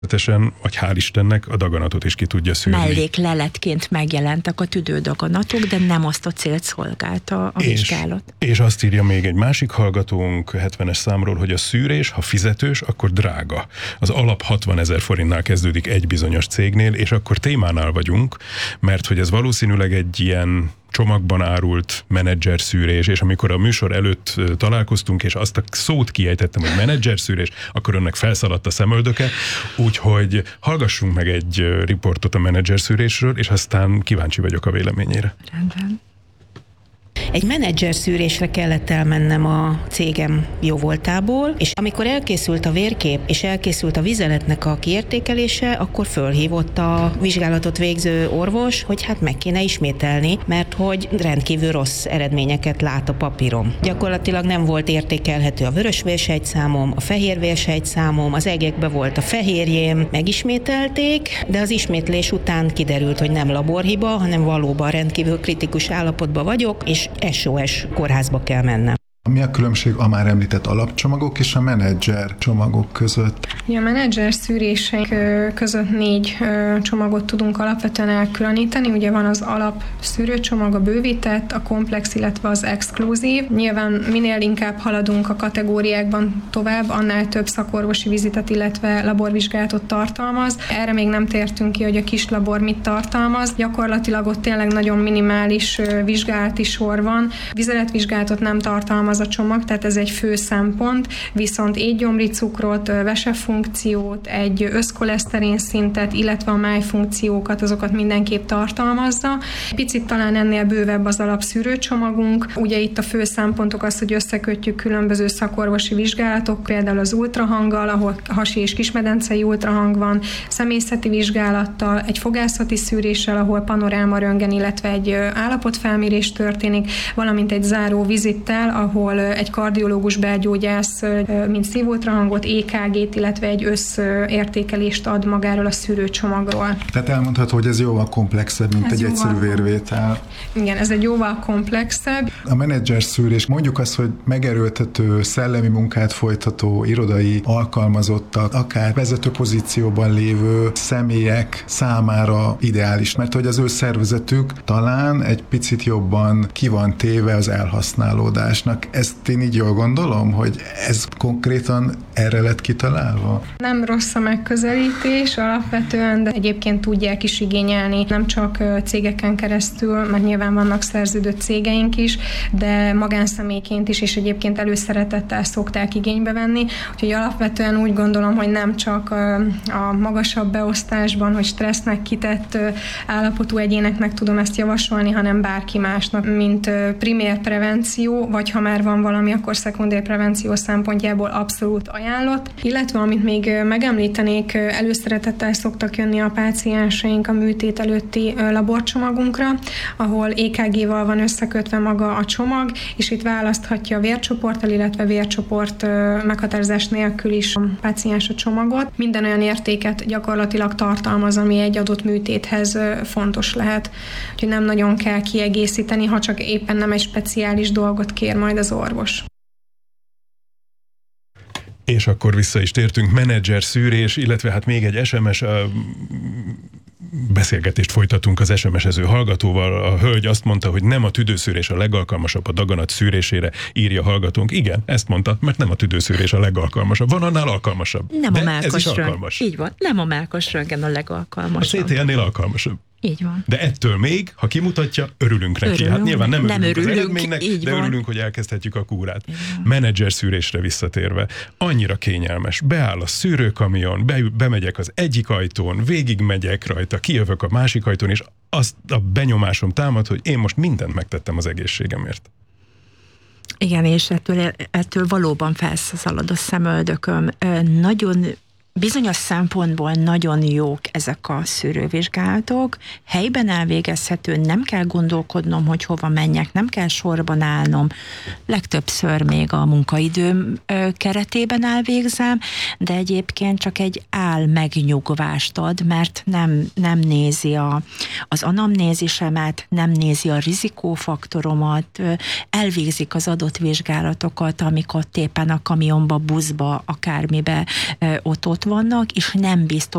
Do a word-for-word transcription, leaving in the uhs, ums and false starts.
Természetesen, vagy hál' Istennek a daganatot is ki tudja szűrni. Mellékleletként megjelentek a tüdődaganatok, de nem azt a célt szolgálta a és, vizsgálat. És azt írja még egy másik hallgatónk hetvenes számról, hogy a szűrés, ha fizetős, akkor drága. Az alap hatvanezer forintnál kezdődik egy bizonyos cégnél, és akkor témánál vagyunk, mert hogy ez valószínűleg egy ilyen csomagban árult menedzser szűrés, és amikor a műsor előtt találkoztunk, és azt a szót kiejtettem, hogy menedzser szűrés, akkor önnek felszaladt a szemöldöke, úgyhogy hallgassunk meg egy riportot a menedzser szűrésről, és aztán kíváncsi vagyok a véleményére. Rendben. Egy menedzser szűrésre kellett elmennem a cégem jóvoltából, és amikor elkészült a vérkép, és elkészült a vizeletnek a kiértékelése, akkor fölhívott a vizsgálatot végző orvos, hogy hát meg kéne ismételni, mert hogy rendkívül rossz eredményeket lát a papírom. Gyakorlatilag nem volt értékelhető a vörös vérsejtszámom, a fehér vérsejtszámom, az egekbe volt a fehérjém, megismételték, de az ismétlés után kiderült, hogy nem laborhiba, hanem valóban rendkívül kritikus állapotban vagyok, és es o es kórházba kell mennem. Mi a különbség a már említett alapcsomagok és a menedzser csomagok között? A menedzser szűrések között négy csomagot tudunk alapvetően elkülöníteni. Ugye van az alap szűrőcsomag, a bővített, a komplex, illetve az exkluzív. Nyilván minél inkább haladunk a kategóriákban tovább, annál több szakorvosi vizitet, illetve laborvizsgálatot tartalmaz. Erre még nem tértünk ki, hogy a kis labor mit tartalmaz. Gyakorlatilag ott tényleg nagyon minimális vizsgálati sor van. Vizeletvizsgálatot nem tartalmaz az a csomag, tehát ez egy fő szempont, viszont étgyomri cukrot, vesefunkciót, egy összkoleszterin szintet, illetve a májfunkciókat, azokat mindenképp tartalmazza. Picit talán ennél bővebb az alapszűrőcsomagunk. Ugye itt a fő szempontok az, hogy összekötjük különböző szakorvosi vizsgálatok, például az ultrahanggal, ahol hasi és kismedencei ultrahang van, személyzeti vizsgálattal, egy fogászati szűréssel, ahol panoráma röntgen, illetve egy állapotfelmérés történik, valamint egy záró vizittel, ahol egy kardiológus belgyógyász mint szívultrahangot, é ká gét, illetve egy összértékelést ad magáról a szűrőcsomagról. Tehát elmondható, hogy ez jóval komplexebb, mint ez egy egyszerű vérvétel. Igen, ez egy jóval komplexebb. A menedzser szűrés, mondjuk azt, hogy megerőltető, szellemi munkát folytató, irodai alkalmazottak, akár vezető pozícióban lévő személyek számára ideális, mert hogy az ő szervezetük talán egy picit jobban ki van téve az elhasználódásnak. Ezt én így jól gondolom, hogy ez konkrétan erre lett kitalálva? Nem rossz a megközelítés alapvetően, de egyébként tudják is igényelni, nem csak cégeken keresztül, mert nyilván vannak szerződött cégeink is, de magánszemélyként is, és egyébként előszeretettel szokták igénybe venni. Úgyhogy alapvetően úgy gondolom, hogy nem csak a magasabb beosztásban, hogy stressznek kitett állapotú egyéneknek tudom ezt javasolni, hanem bárki másnak, mint primér prevenció, vagy ha már van valami, akkor szekundér prevenció szempontjából abszolút ajánlott. Illetve amit még megemlítenék, előszeretettel szoktak jönni a pácienseink a műtét előtti laborcsomagunkra, ahol é ká géval van összekötve maga a csomag, és itt választhatja a vércsoporttal, illetve vércsoport meghatározás nélkül is a páciens a csomagot. Minden olyan értéket gyakorlatilag tartalmaz, ami egy adott műtéthez fontos lehet. Úgyhogy nem nagyon kell kiegészíteni, ha csak éppen nem egy speciális dolgot kér majd az orvos. És akkor vissza is tértünk, menedzser szűrés, illetve hát még egy es em es uh, beszélgetést folytatunk az es em es-ező hallgatóval. A hölgy azt mondta, hogy nem a tüdőszűrés a legalkalmasabb a daganat szűrésére, írja hallgatónk. Igen, ezt mondta, mert nem a tüdőszűrés a legalkalmasabb. Van annál alkalmasabb. Nem de a mellkas röntgen. Így van, nem a mellkas röntgen a legalkalmasabb. A cé té en-nél alkalmasabb. Így van. De ettől még, ha kimutatja, örülünk neki. Örülünk. Hát nyilván nem, nem örülünk, örülünk az eredménynek, de van. örülünk, hogy elkezdhetjük a kúrát. Menedzser szűrésre visszatérve, annyira kényelmes. Beáll a szűrőkamion, be, bemegyek az egyik ajtón, végigmegyek rajta, kijövök a másik ajtón, és azt a benyomásom támad, hogy én most mindent megtettem az egészségemért. Igen, és ettől, ettől valóban felszalad a szemöldököm. Nagyon bizonyos szempontból nagyon jók ezek a szűrővizsgálatok, helyben elvégezhető, nem kell gondolkodnom, hogy hova menjek, nem kell sorban állnom, legtöbbször még a munkaidőm keretében elvégzem, de egyébként csak egy áll megnyugvást ad, mert nem, nem nézi a, az anamnézisemet, nem nézi a rizikófaktoromat, elvégzik az adott vizsgálatokat, amik ott éppen a kamionba, buszba, akármibe ott ott ott vannak, és nem biztos,